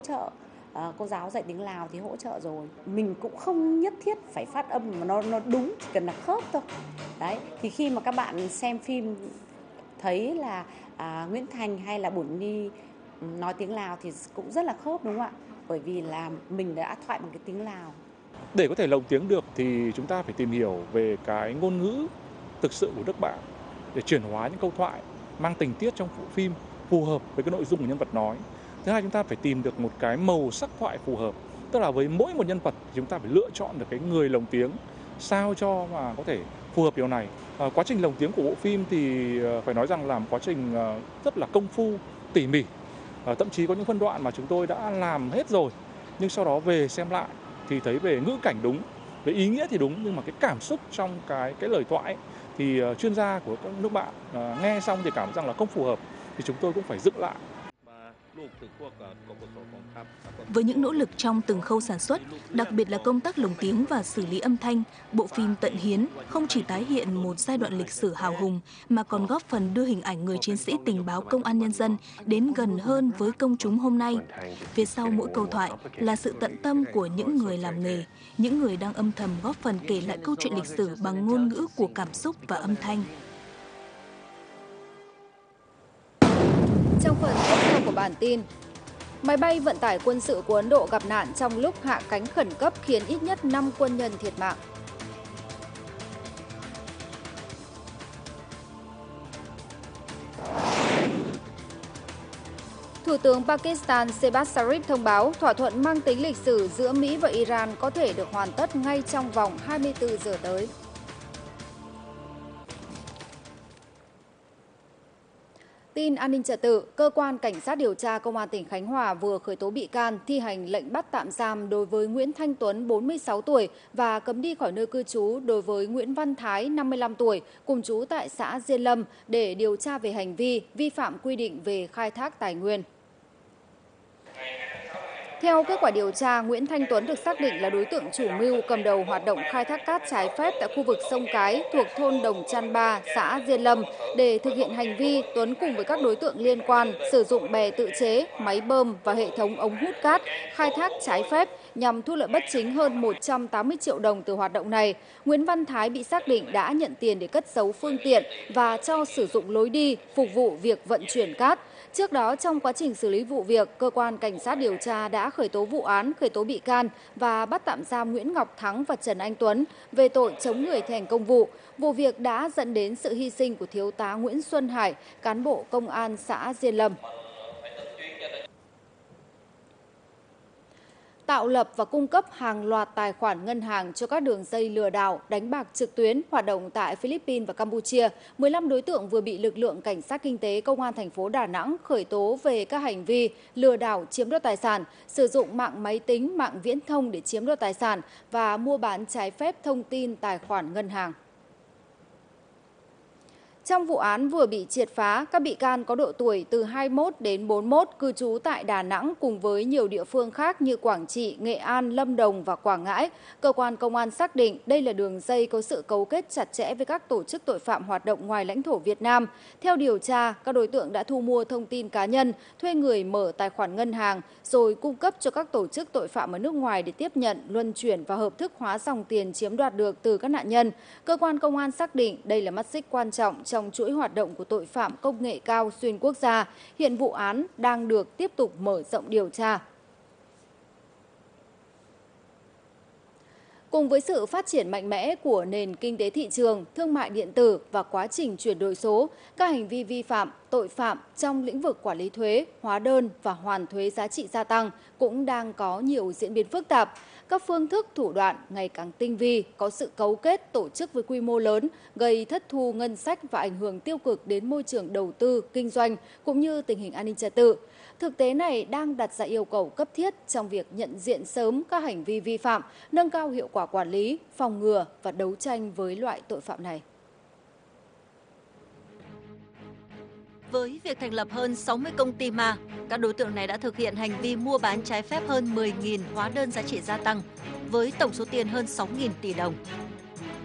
Trợ cô giáo dạy tiếng Lào thì hỗ trợ rồi. Mình cũng không nhất thiết phải phát âm mà nó đúng, chỉ cần là khớp thôi. Đấy, thì khi mà các bạn xem phim thấy là Nguyễn Thành hay là Bổn Ni nói tiếng Lào thì cũng rất là khớp, đúng không ạ? Bởi vì là mình đã thoại bằng cái tiếng Lào. Để có thể lồng tiếng được thì chúng ta phải tìm hiểu về cái ngôn ngữ thực sự của nước bạn để chuyển hóa những câu thoại mang tình tiết trong bộ phim phù hợp với cái nội dung của nhân vật nói. Thứ hai, chúng ta phải tìm được một cái màu sắc thoại phù hợp, tức là với mỗi một nhân vật thì chúng ta phải lựa chọn được cái người lồng tiếng sao cho mà có thể phù hợp điều này. Quá trình lồng tiếng của bộ phim thì phải nói rằng là một quá trình rất là công phu, tỉ mỉ. Thậm chí có những phân đoạn mà chúng tôi đã làm hết rồi, nhưng sau đó về xem lại thì thấy về ngữ cảnh đúng, về ý nghĩa thì đúng, nhưng mà cái cảm xúc trong cái lời thoại ấy, thì chuyên gia của các nước bạn nghe xong thì cảm rằng là không phù hợp, thì chúng tôi cũng phải dựng lại. Với những nỗ lực trong từng khâu sản xuất, đặc biệt là công tác lồng tiếng và xử lý âm thanh, bộ phim Tận Hiến không chỉ tái hiện một giai đoạn lịch sử hào hùng mà còn góp phần đưa hình ảnh người chiến sĩ tình báo công an nhân dân đến gần hơn với công chúng hôm nay. Phía sau mỗi câu thoại là sự tận tâm của những người làm nghề, những người đang âm thầm góp phần kể lại câu chuyện lịch sử bằng ngôn ngữ của cảm xúc và âm thanh. Trong phần tiếp theo của bản tin, máy bay vận tải quân sự của Ấn Độ gặp nạn trong lúc hạ cánh khẩn cấp khiến ít nhất 5 quân nhân thiệt mạng. Thủ tướng Pakistan Shehbaz Sharif thông báo thỏa thuận mang tính lịch sử giữa Mỹ và Iran có thể được hoàn tất ngay trong vòng 24 giờ tới. Tin an ninh trật tự, cơ quan cảnh sát điều tra công an tỉnh Khánh Hòa vừa khởi tố bị can, thi hành lệnh bắt tạm giam đối với Nguyễn Thanh Tuấn 46 tuổi và cấm đi khỏi nơi cư trú đối với Nguyễn Văn Thái 55 tuổi, cùng trú tại xã Diên Lâm để điều tra về hành vi vi phạm quy định về khai thác tài nguyên. Theo kết quả điều tra, Nguyễn Thanh Tuấn được xác định là đối tượng chủ mưu cầm đầu hoạt động khai thác cát trái phép tại khu vực sông Cái thuộc thôn Đồng Chăn Ba, xã Diên Lâm. Để thực hiện hành vi, Tuấn cùng với các đối tượng liên quan sử dụng bè tự chế, máy bơm và hệ thống ống hút cát khai thác trái phép nhằm thu lợi bất chính hơn 180 triệu đồng từ hoạt động này. Nguyễn Văn Thái bị xác định đã nhận tiền để cất giấu phương tiện và cho sử dụng lối đi phục vụ việc vận chuyển cát. Trước đó, trong quá trình xử lý vụ việc, cơ quan cảnh sát điều tra đã khởi tố vụ án, khởi tố bị can và bắt tạm giam Nguyễn Ngọc Thắng và Trần Anh Tuấn về tội chống người thi hành công vụ. Vụ việc đã dẫn đến sự hy sinh của thiếu tá Nguyễn Xuân Hải, cán bộ công an xã Diên Lâm. Tạo lập và cung cấp hàng loạt tài khoản ngân hàng cho các đường dây lừa đảo, đánh bạc trực tuyến hoạt động tại Philippines và Campuchia. 15 đối tượng vừa bị lực lượng cảnh sát kinh tế công an thành phố Đà Nẵng khởi tố về các hành vi lừa đảo chiếm đoạt tài sản, sử dụng mạng máy tính, mạng viễn thông để chiếm đoạt tài sản và mua bán trái phép thông tin tài khoản ngân hàng. Trong vụ án vừa bị triệt phá, các bị can có độ tuổi từ 21 đến 41, cư trú tại Đà Nẵng cùng với nhiều địa phương khác như Quảng Trị, Nghệ An, Lâm Đồng và Quảng Ngãi. Cơ quan công an xác định đây là đường dây có sự cấu kết chặt chẽ với các tổ chức tội phạm hoạt động ngoài lãnh thổ Việt Nam. Theo điều tra, các đối tượng đã thu mua thông tin cá nhân, thuê người mở tài khoản ngân hàng, rồi cung cấp cho các tổ chức tội phạm ở nước ngoài để tiếp nhận, luân chuyển và hợp thức hóa dòng tiền chiếm đoạt được từ các nạn nhân. Cơ quan công an xác định đây là mắt xích quan trọng trong chuỗi hoạt động của tội phạm công nghệ cao xuyên quốc gia. Hiện vụ án đang được tiếp tục mở rộng điều tra. Cùng với sự phát triển mạnh mẽ của nền kinh tế thị trường, thương mại điện tử và quá trình chuyển đổi số, các hành vi vi phạm, tội phạm trong lĩnh vực quản lý thuế, hóa đơn và hoàn thuế giá trị gia tăng cũng đang có nhiều diễn biến phức tạp. Các phương thức thủ đoạn ngày càng tinh vi, có sự cấu kết tổ chức với quy mô lớn, gây thất thu ngân sách và ảnh hưởng tiêu cực đến môi trường đầu tư, kinh doanh cũng như tình hình an ninh trật tự. Thực tế này đang đặt ra yêu cầu cấp thiết trong việc nhận diện sớm các hành vi vi phạm, nâng cao hiệu quả quản lý, phòng ngừa và đấu tranh với loại tội phạm này. Với việc thành lập hơn 60 công ty ma, các đối tượng này đã thực hiện hành vi mua bán trái phép hơn 10.000 hóa đơn giá trị gia tăng, với tổng số tiền hơn 6.000 tỷ đồng.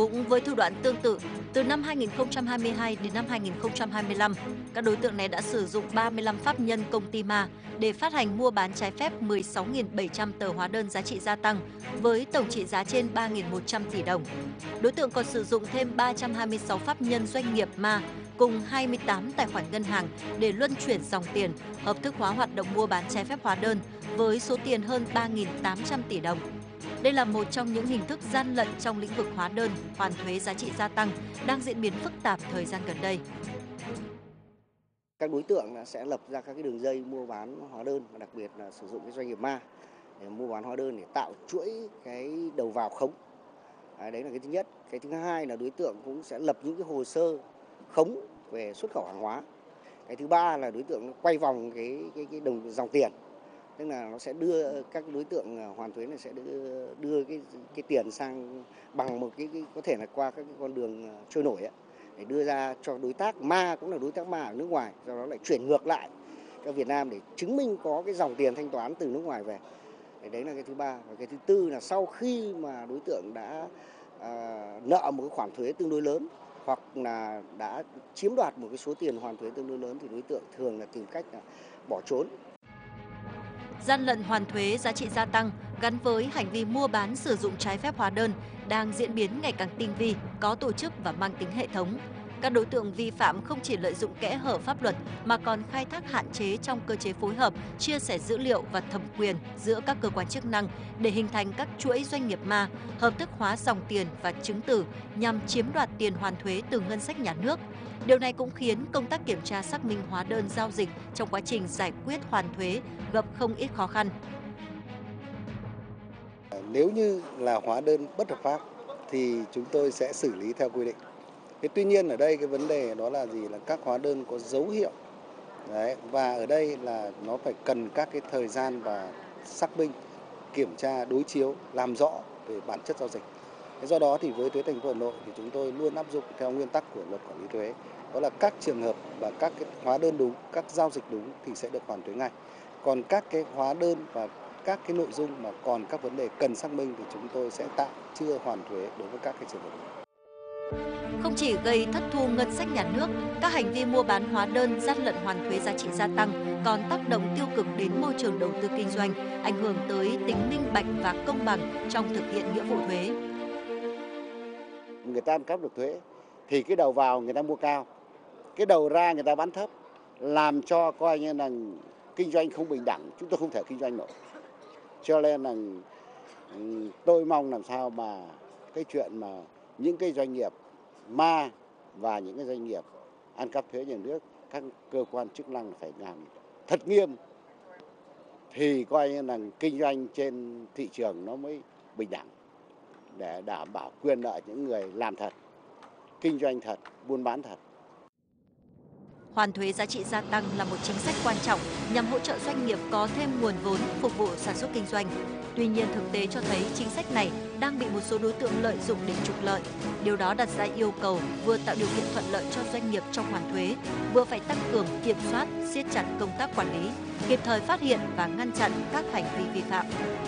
Cũng với thủ đoạn tương tự, từ năm 2022 đến năm 2025, các đối tượng này đã sử dụng 35 pháp nhân công ty ma để phát hành mua bán trái phép 16.700 tờ hóa đơn giá trị gia tăng với tổng trị giá trên 3.100 tỷ đồng. Đối tượng còn sử dụng thêm 326 pháp nhân doanh nghiệp ma cùng 28 tài khoản ngân hàng để luân chuyển dòng tiền, hợp thức hóa hoạt động mua bán trái phép hóa đơn với số tiền hơn 3.800 tỷ đồng. Đây là một trong những hình thức gian lận trong lĩnh vực hóa đơn, hoàn thuế giá trị gia tăng đang diễn biến phức tạp thời gian gần đây. Các đối tượng sẽ lập ra các cái đường dây mua bán hóa đơn và đặc biệt là sử dụng cái doanh nghiệp ma để mua bán hóa đơn để tạo chuỗi cái đầu vào khống. Đấy là cái thứ nhất. Cái thứ hai là đối tượng cũng sẽ lập những cái hồ sơ khống về xuất khẩu hàng hóa. Cái thứ ba là đối tượng quay vòng cái dòng tiền. Tức là nó sẽ đưa các đối tượng hoàn thuế này sẽ đưa cái tiền sang bằng một cái có thể là qua các cái con đường trôi nổi ấy, để đưa ra cho đối tác ma, cũng là đối tác ma ở nước ngoài, do đó lại chuyển ngược lại cho Việt Nam để chứng minh có cái dòng tiền thanh toán từ nước ngoài về. Đấy là cái thứ ba. Và cái thứ tư là sau khi mà đối tượng đã nợ một cái khoản thuế tương đối lớn hoặc là đã chiếm đoạt một cái số tiền hoàn thuế tương đối lớn thì đối tượng thường là tìm cách là bỏ trốn. Gian lận hoàn thuế giá trị gia tăng gắn với hành vi mua bán sử dụng trái phép hóa đơn đang diễn biến ngày càng tinh vi, có tổ chức và mang tính hệ thống. Các đối tượng vi phạm không chỉ lợi dụng kẽ hở pháp luật mà còn khai thác hạn chế trong cơ chế phối hợp, chia sẻ dữ liệu và thẩm quyền giữa các cơ quan chức năng để hình thành các chuỗi doanh nghiệp ma, hợp thức hóa dòng tiền và chứng từ nhằm chiếm đoạt tiền hoàn thuế từ ngân sách nhà nước. Điều này cũng khiến công tác kiểm tra xác minh hóa đơn giao dịch trong quá trình giải quyết hoàn thuế gặp không ít khó khăn. Nếu như là hóa đơn bất hợp pháp thì chúng tôi sẽ xử lý theo quy định. Tuy nhiên ở đây cái vấn đề đó là gì, là các hóa đơn có dấu hiệu. Đấy, và ở đây là nó phải cần các cái thời gian và xác minh, kiểm tra, đối chiếu, làm rõ về bản chất giao dịch. Do đó thì với thuế thành phố Hà Nội thì chúng tôi luôn áp dụng theo nguyên tắc của luật quản lý thuế, đó là các trường hợp và các cái hóa đơn đúng, các giao dịch đúng thì sẽ được hoàn thuế ngay. Còn các cái hóa đơn và các cái nội dung mà còn các vấn đề cần xác minh thì chúng tôi sẽ tạm chưa hoàn thuế đối với các cái trường hợp. Không chỉ gây thất thu ngân sách nhà nước, các hành vi mua bán hóa đơn, gian lận hoàn thuế giá trị gia tăng còn tác động tiêu cực đến môi trường đầu tư kinh doanh, ảnh hưởng tới tính minh bạch và công bằng trong thực hiện nghĩa vụ thuế. Người ta ăn cắp được thuế thì cái đầu vào người ta mua cao, cái đầu ra người ta bán thấp, làm cho coi như là kinh doanh không bình đẳng, chúng tôi không thể kinh doanh nổi. Cho nên là tôi mong làm sao mà cái chuyện mà những cái doanh nghiệp ma và những cái doanh nghiệp ăn cắp thuế nhà nước, các cơ quan chức năng phải làm thật nghiêm thì coi như là kinh doanh trên thị trường nó mới bình đẳng, để đảm bảo quyền lợi những người làm thật, kinh doanh thật, buôn bán thật. Hoàn thuế giá trị gia tăng là một chính sách quan trọng nhằm hỗ trợ doanh nghiệp có thêm nguồn vốn phục vụ sản xuất kinh doanh. Tuy nhiên, thực tế cho thấy chính sách này đang bị một số đối tượng lợi dụng để trục lợi. Điều đó đặt ra yêu cầu vừa tạo điều kiện thuận lợi cho doanh nghiệp trong hoàn thuế, vừa phải tăng cường kiểm soát, siết chặt công tác quản lý, kịp thời phát hiện và ngăn chặn các hành vi vi phạm.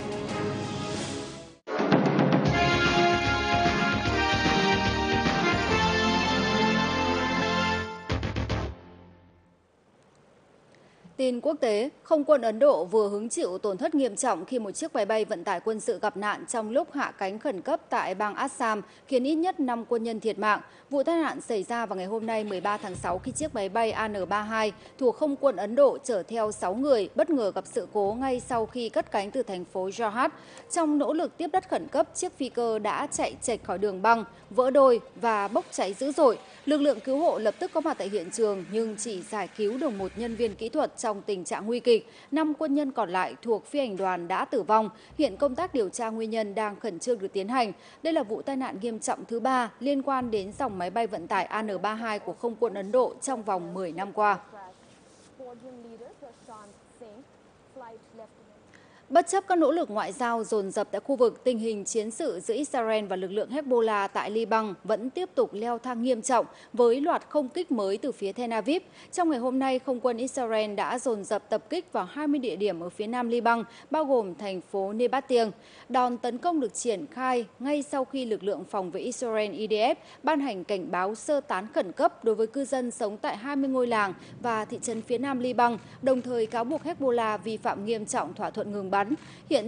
Tin quốc tế, không quân Ấn Độ vừa hứng chịu tổn thất nghiêm trọng khi một chiếc máy bay vận tải quân sự gặp nạn trong lúc hạ cánh khẩn cấp tại bang Assam, khiến ít nhất 5 quân nhân thiệt mạng. Vụ tai nạn xảy ra vào ngày hôm nay 13 tháng 6 khi chiếc máy bay AN-32 thuộc không quân Ấn Độ chở theo 6 người bất ngờ gặp sự cố ngay sau khi cất cánh từ thành phố Jorhat. Trong nỗ lực tiếp đất khẩn cấp, chiếc phi cơ đã chạy chệch khỏi đường băng, vỡ đôi và bốc cháy dữ dội. Lực lượng cứu hộ lập tức có mặt tại hiện trường nhưng chỉ giải cứu được một nhân viên kỹ thuật trong tình trạng nguy kịch. 5 quân nhân còn lại thuộc phi hành đoàn đã tử vong. Hiện công tác điều tra nguyên nhân đang khẩn trương được tiến hành. Đây là vụ tai nạn nghiêm trọng thứ 3 liên quan đến dòng máy bay vận tải AN-32 của không quân Ấn Độ trong vòng 10 năm qua. Bất chấp các nỗ lực ngoại giao dồn dập tại khu vực, tình hình chiến sự giữa Israel và lực lượng Hezbollah tại Liban vẫn tiếp tục leo thang nghiêm trọng với loạt không kích mới từ phía Tel Aviv. Trong ngày hôm nay, không quân Israel đã dồn dập tập kích vào 20 địa điểm ở phía nam Liban, bao gồm thành phố Nebatien. Đòn tấn công được triển khai ngay sau khi lực lượng phòng vệ Israel IDF ban hành cảnh báo sơ tán khẩn cấp đối với cư dân sống tại 20 ngôi làng và thị trấn phía nam Liban, đồng thời cáo buộc Hezbollah vi phạm nghiêm trọng thỏa thuận ngừng bắn. Hiện